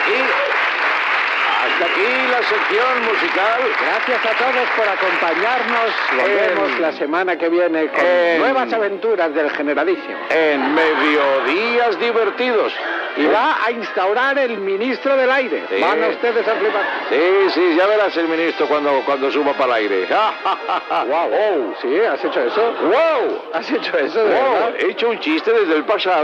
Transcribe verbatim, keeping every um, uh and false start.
aquí... Hasta aquí la sección musical. Gracias a todos por acompañarnos. Volvemos En- la semana que viene con en- nuevas aventuras del Generalísimo. En Mediodías Divertidos. Y va a instaurar el ministro del aire. Sí. Van a ustedes a flipar. Sí, sí, ya verás el ministro cuando, cuando suba para el aire. Wow. ¡Wow! Sí, ¿has hecho eso? ¡Wow! ¿Has hecho eso de ¡Wow! verdad? He hecho un chiste desde el pasado.